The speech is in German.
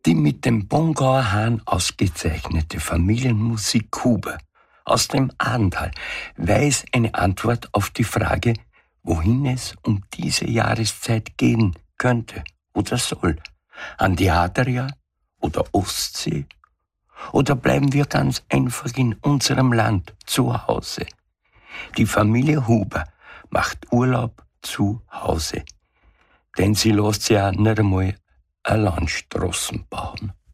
Die mit dem Bongauer Hahn ausgezeichnete Familienmusik Huber aus dem Adental weiß eine Antwort auf die Frage, wohin es um diese Jahreszeit gehen könnte oder soll. An die Adria oder Ostsee? Oder bleiben wir ganz einfach in unserem Land zu Hause? Die Familie Huber macht Urlaub zu Hause, denn sie lässt ja nicht einmal eine Landstraßen bauen.